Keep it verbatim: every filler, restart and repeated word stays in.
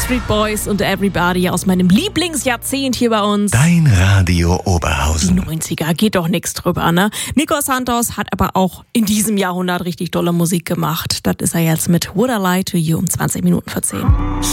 Backstreet Boys und Everybody aus meinem Lieblingsjahrzehnt hier bei uns. Dein Radio Die Oberhausen. neunziger, geht doch nichts drüber, ne? Nico Santos hat aber auch in diesem Jahrhundert richtig tolle Musik gemacht. Das ist er jetzt mit Would I Lie to You um zwanzig Minuten vor zehn.